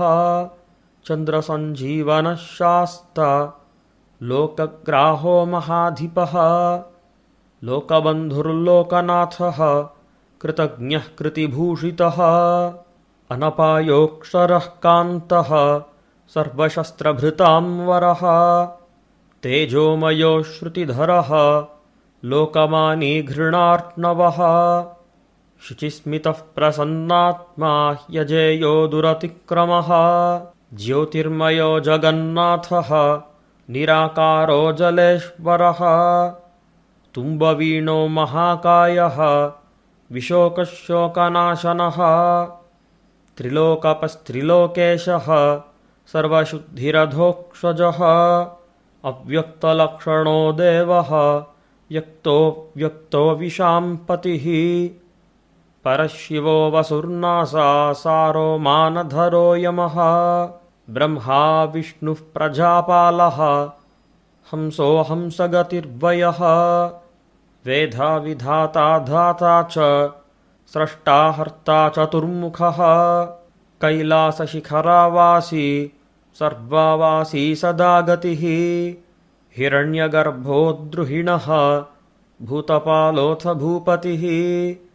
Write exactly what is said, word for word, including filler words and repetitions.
चन्द्रसञ्जीवनः शास्ता लोकग्राहो महाधिपः लोकबन्धुर्लोकनाथः कृतज्ञः कृतिभूषितः अनपायोऽक्षरः कान्तः सर्वशस्त्रभृतां वरः तेजोमयो श्रुतिधरः लोकमानी घृणार्णवः शुचिस्मितः प्रसन्नात्मा यजेयो दुरतिक्रमः ज्योतिर्मयो जगन्नाथः निराकारो जलेश्वरः तुम्बवीणो महाकायः विशोकशोकनाशनः त्रिलोकपस्त्रिलोकेशः सर्वशुद्धिरधोक्षजः अव्यक्तलक्षणो देवः व्यक्तो व्यक्तो विशाम्पतिः परशिवो वसुर्नासा सारो मानधरो यमः ब्रह्मा विष्णुः प्रजापालः हंसो हंसगतिर्वयः वेदा विधाता धाता च स्रष्टा हर्ता चतुर्मुखः कैलासशिखरावासी सर्वावासी सदा गतिः हिरण्यगर्भो द्रुहिणः भूतपालोऽथ भूपतिः